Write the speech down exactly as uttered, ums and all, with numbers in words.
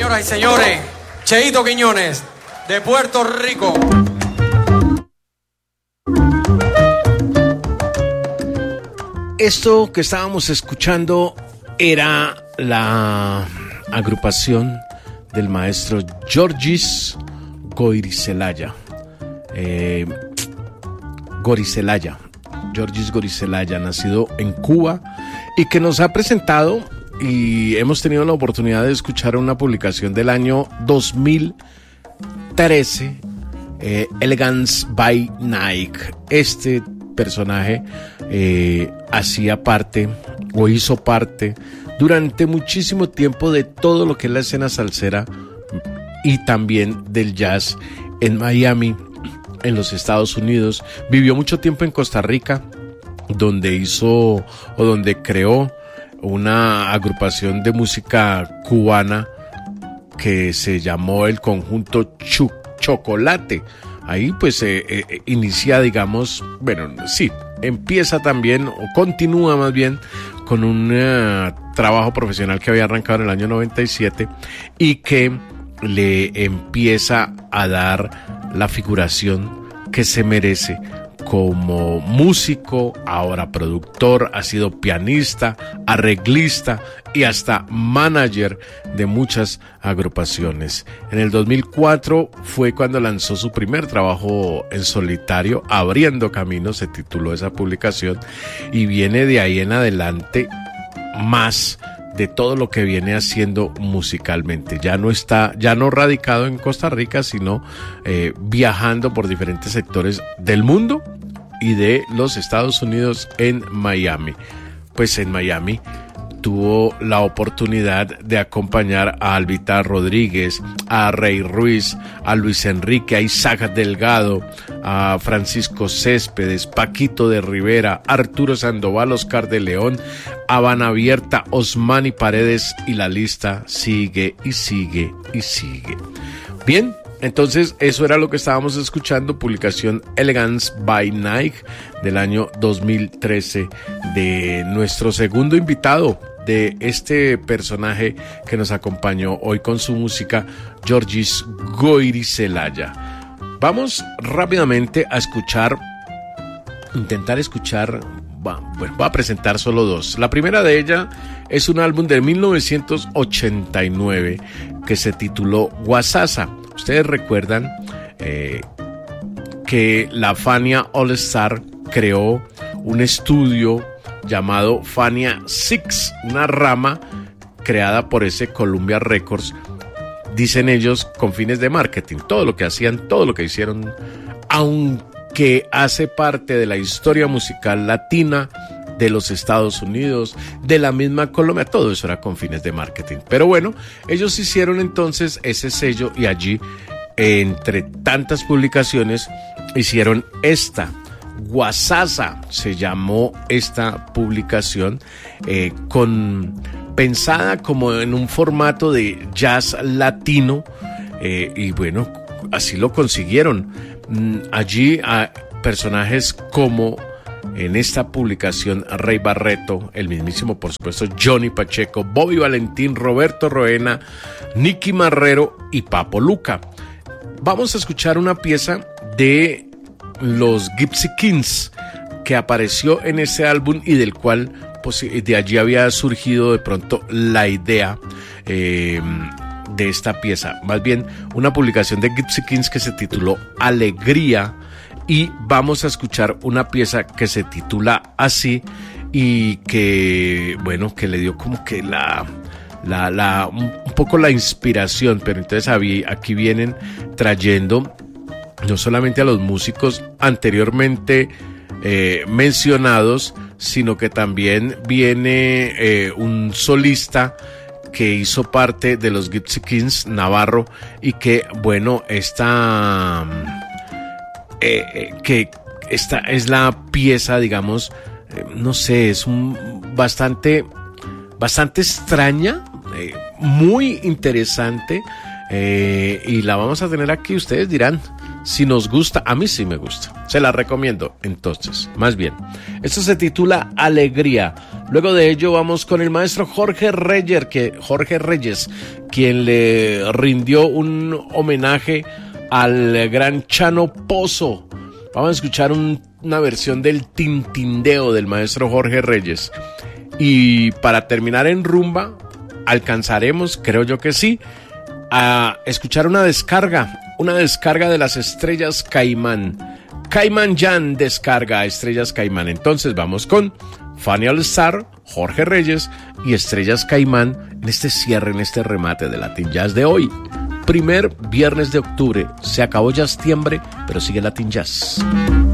Señoras y señores, Cheito Quiñones, de Puerto Rico. Esto que estábamos escuchando era la agrupación del maestro Georgis Goricelaya. Eh, Goricelaya, Georgis Goricelaya, nacido en Cuba y que nos ha presentado, y hemos tenido la oportunidad de escuchar una publicación del año dos mil trece, eh, Elegance by Nike. Este personaje eh, hacía parte o hizo parte durante muchísimo tiempo de todo lo que es la escena salsera y también del jazz en Miami, en los Estados Unidos. Vivió mucho tiempo en Costa Rica, donde hizo o donde creó una agrupación de música cubana que se llamó el conjunto Ch- Chocolate. Ahí pues eh, eh, inicia, digamos, bueno, sí, empieza también, o continúa más bien, con un uh, trabajo profesional que había arrancado en el año noventa y siete y que le empieza a dar la figuración que se merece como músico, ahora productor, ha sido pianista, arreglista y hasta manager de muchas agrupaciones. En el dos mil cuatro fue cuando lanzó su primer trabajo en solitario, Abriendo Camino, se tituló esa publicación, y viene de ahí en adelante más de todo lo que viene haciendo musicalmente. Ya no está, ya no radicado en Costa Rica, sino eh, viajando por diferentes sectores del mundo y de los Estados Unidos en Miami. Pues en Miami tuvo la oportunidad de acompañar a Albita Rodríguez, a Rey Ruiz, a Luis Enrique, a Isaac Delgado, a Francisco Céspedes, Paquito de Rivera, Arturo Sandoval, Oscar de León, Habana Abierta, Osmani Paredes, y la lista sigue y sigue y sigue. Bien, entonces eso era lo que estábamos escuchando, publicación Elegance by Nike del año dos mil trece, de nuestro segundo invitado, de este personaje que nos acompañó hoy con su música, Georgis Goricelaya. Vamos rápidamente a escuchar, intentar escuchar, va, bueno, voy a presentar solo dos. La primera de ellas es un álbum de mil novecientos ochenta y nueve que se tituló Guasasa. Ustedes recuerdan eh, que la Fania All Star creó un estudio llamado Fania Six, una rama creada por ese Columbia Records, dicen ellos, con fines de marketing. Todo lo que hacían, todo lo que hicieron, aunque hace parte de la historia musical latina de los Estados Unidos, de la misma Colombia, todo eso era con fines de marketing. Pero bueno, ellos hicieron entonces ese sello y allí, entre tantas publicaciones, hicieron esta. Guasasa se llamó esta publicación, eh, con pensada como en un formato de jazz latino, eh, y bueno, así lo consiguieron. Mm, allí a personajes como en esta publicación Rey Barreto, el mismísimo, por supuesto, Johnny Pacheco, Bobby Valentín, Roberto Roena, Nicky Marrero y Papo Luca. Vamos a escuchar una pieza de los Gypsy Kings que apareció en ese álbum y del cual pues, de allí había surgido de pronto la idea eh, de esta pieza. Más bien una publicación de Gypsy Kings que se tituló Alegría, y vamos a escuchar una pieza que se titula así y que, bueno, que le dio como que la... La, la, un poco la inspiración, pero entonces aquí vienen trayendo no solamente a los músicos anteriormente eh, mencionados, sino que también viene eh, un solista que hizo parte de los Gypsy Kings, Navarro, y que, bueno, esta, eh, eh, que esta es la pieza, digamos, eh, no sé, es un bastante, bastante extraña, eh, muy interesante, eh, y la vamos a tener aquí. Ustedes dirán si nos gusta, a mí sí me gusta, se la recomiendo. Entonces, más bien, esto se titula Alegría. Luego de ello vamos con el maestro Jorge Reyes, que, Jorge Reyes, quien le rindió un homenaje al gran Chano Pozo. Vamos a escuchar un, una versión del Tintindeo del maestro Jorge Reyes. Y para terminar en rumba, alcanzaremos, creo yo que sí, a escuchar una descarga, una descarga de las Estrellas Caimán. Caimán Jan descarga a Estrellas Caimán. Entonces vamos con Fanny All Star, Jorge Reyes y Estrellas Caimán en este cierre, en este remate de Latin Jazz de hoy. Primer viernes de octubre. Se acabó ya septiembre, pero sigue Latin Jazz.